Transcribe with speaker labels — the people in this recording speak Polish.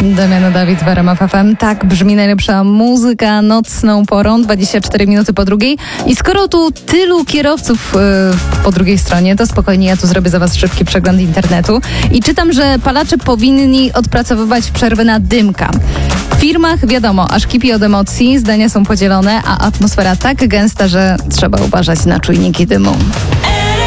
Speaker 1: Damian Dawid w RMF FM. Tak brzmi najlepsza muzyka nocną porą, 24 minuty po drugiej. I skoro tu tylu kierowców po drugiej stronie, to spokojnie, ja tu zrobię za was szybki przegląd internetu. I czytam, że palacze powinni odpracowywać przerwę na dymka. W firmach wiadomo, aż kipi od emocji, zdania są podzielone, a atmosfera tak gęsta, że trzeba uważać na czujniki dymu.